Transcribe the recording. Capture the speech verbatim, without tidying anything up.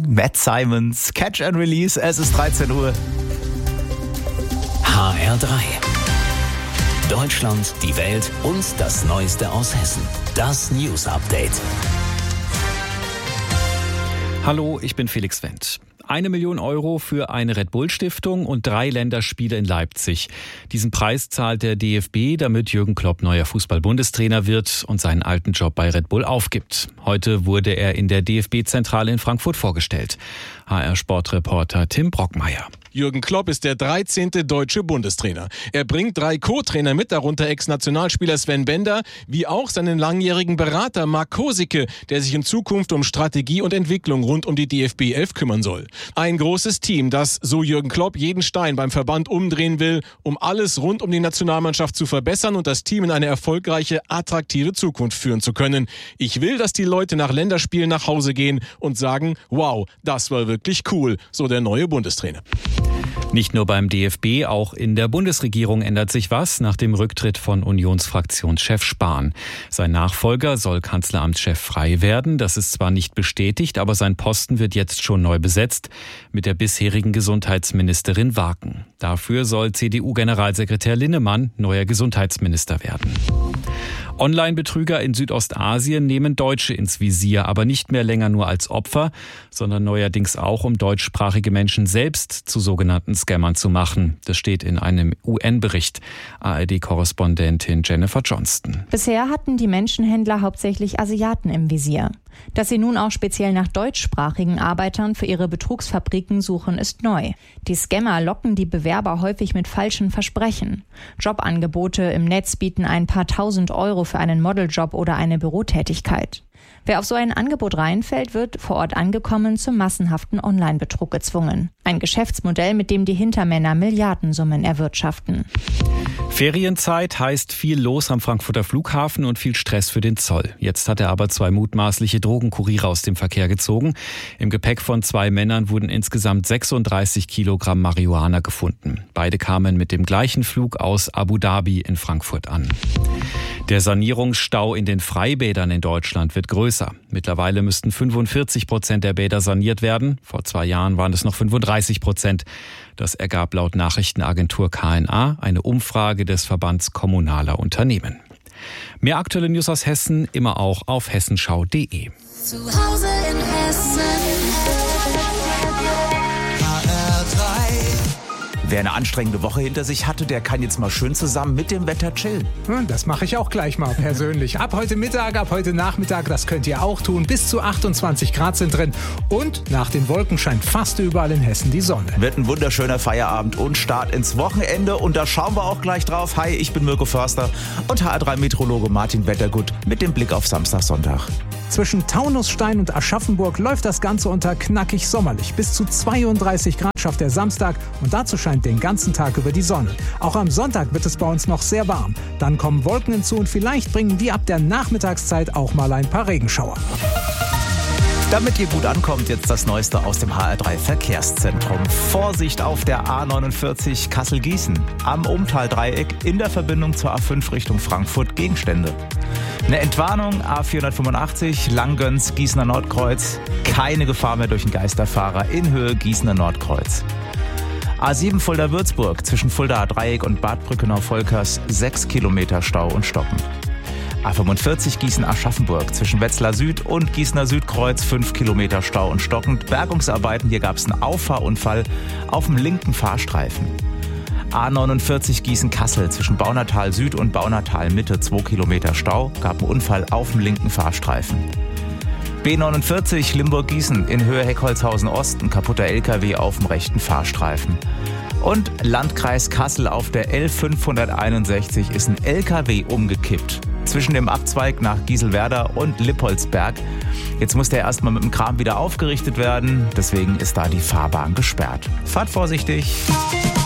Matt Simons, Catch and Release. Es ist dreizehn Uhr. H R drei. Deutschland, die Welt und das Neueste aus Hessen. Das News Update. Hallo, ich bin Felix Wendt. Eine Million Euro für eine Red Bull Stiftung und drei Länderspiele in Leipzig. Diesen Preis zahlt der D F B, damit Jürgen Klopp neuer Fußball-Bundestrainer wird und seinen alten Job bei Red Bull aufgibt. Heute wurde er in der D F B-Zentrale in Frankfurt vorgestellt. H R-Sportreporter Tim Brockmeier. Jürgen Klopp ist der dreizehnte deutsche Bundestrainer. Er bringt drei Co-Trainer mit, darunter Ex-Nationalspieler Sven Bender, wie auch seinen langjährigen Berater Marc Kosicke, der sich in Zukunft um Strategie und Entwicklung rund um die D F B elf kümmern soll. Ein großes Team, das, so Jürgen Klopp, jeden Stein beim Verband umdrehen will, um alles rund um die Nationalmannschaft zu verbessern und das Team in eine erfolgreiche, attraktive Zukunft führen zu können. Ich will, dass die Leute nach Länderspielen nach Hause gehen und sagen, wow, das war wirklich cool, so der neue Bundestrainer. Nicht nur beim D F B, auch in der Bundesregierung ändert sich was nach dem Rücktritt von Unionsfraktionschef Spahn. Sein Nachfolger soll Kanzleramtschef frei werden. Das ist zwar nicht bestätigt, aber sein Posten wird jetzt schon neu besetzt mit der bisherigen Gesundheitsministerin Waken. Dafür soll C D U-Generalsekretär Linnemann neuer Gesundheitsminister werden. Online-Betrüger in Südostasien nehmen Deutsche ins Visier, aber nicht mehr länger nur als Opfer, sondern neuerdings auch, um deutschsprachige Menschen selbst zu sogenannten Scammern zu machen. Das steht in einem U N-Bericht. A R D-Korrespondentin Jennifer Johnston. Bisher hatten die Menschenhändler hauptsächlich Asiaten im Visier. Dass sie nun auch speziell nach deutschsprachigen Arbeitern für ihre Betrugsfabriken suchen, ist neu. Die Scammer locken die Bewerber häufig mit falschen Versprechen. Jobangebote im Netz bieten ein paar tausend Euro für einen Modeljob oder eine Bürotätigkeit. Wer auf so ein Angebot reinfällt, wird vor Ort angekommen zum massenhaften Online-Betrug gezwungen. Ein Geschäftsmodell, mit dem die Hintermänner Milliardensummen erwirtschaften. Ferienzeit heißt viel los am Frankfurter Flughafen und viel Stress für den Zoll. Jetzt hat er aber zwei mutmaßliche Drogenkuriere aus dem Verkehr gezogen. Im Gepäck von zwei Männern wurden insgesamt sechsunddreißig Kilogramm Marihuana gefunden. Beide kamen mit dem gleichen Flug aus Abu Dhabi in Frankfurt an. Der Sanierungsstau in den Freibädern in Deutschland wird größer. Mittlerweile müssten fünfundvierzig Prozent der Bäder saniert werden. Vor zwei Jahren waren es noch fünfunddreißig Prozent. Das ergab laut Nachrichtenagentur K N A eine Umfrage des Verbands kommunaler Unternehmen. Mehr aktuelle News aus Hessen immer auch auf hessenschau punkt de. Zu Hause in Hessen. Wer eine anstrengende Woche hinter sich hatte, der kann jetzt mal schön zusammen mit dem Wetter chillen. Das mache ich auch gleich mal persönlich. Ab heute Mittag, ab heute Nachmittag, das könnt ihr auch tun. Bis zu achtundzwanzig Grad sind drin. Und nach den Wolken scheint fast überall in Hessen die Sonne. Wird ein wunderschöner Feierabend und Start ins Wochenende. Und da schauen wir auch gleich drauf. Hi, ich bin Mirko Förster und H R drei Meteorologe Martin Wettergut mit dem Blick auf Samstag, Sonntag. Zwischen Taunusstein und Aschaffenburg läuft das Ganze unter knackig sommerlich. Bis zu zweiunddreißig Grad schafft der Samstag und dazu scheint den ganzen Tag über die Sonne. Auch am Sonntag wird es bei uns noch sehr warm. Dann kommen Wolken hinzu und vielleicht bringen die ab der Nachmittagszeit auch mal ein paar Regenschauer. Damit ihr gut ankommt, jetzt das Neueste aus dem H R drei Verkehrszentrum. Vorsicht auf der A neunundvierzig Kassel-Gießen. Am Umtaldreieck in der Verbindung zur A fünf Richtung Frankfurt Gegenstände. Eine Entwarnung A vierhundertfünfundachtzig Langgöns Gießener Nordkreuz. Keine Gefahr mehr durch den Geisterfahrer in Höhe Gießener Nordkreuz. A sieben Fulda-Würzburg zwischen Fuldaer Dreieck und Bad Brückenau-Volkers sechs Kilometer Stau und Stoppen. A fünfundvierzig Gießen-Aschaffenburg zwischen Wetzlar Süd und Gießener Südkreuz fünf Kilometer Stau und stockend. Bergungsarbeiten, hier gab es einen Auffahrunfall auf dem linken Fahrstreifen. A neunundvierzig Gießen-Kassel zwischen Baunatal Süd und Baunatal Mitte zwei Kilometer Stau, gab einen Unfall auf dem linken Fahrstreifen. B neunundvierzig Limburg-Gießen in Höhe Heckholzhausen Ost, ein kaputter L K W auf dem rechten Fahrstreifen. Und Landkreis Kassel auf der L fünfhunderteinundsechzig ist ein L K W umgekippt. Zwischen dem Abzweig nach Gieselwerder und Lippoldsberg. Jetzt muss der erstmal mit dem Kran wieder aufgerichtet werden. Deswegen ist da die Fahrbahn gesperrt. Fahrt vorsichtig.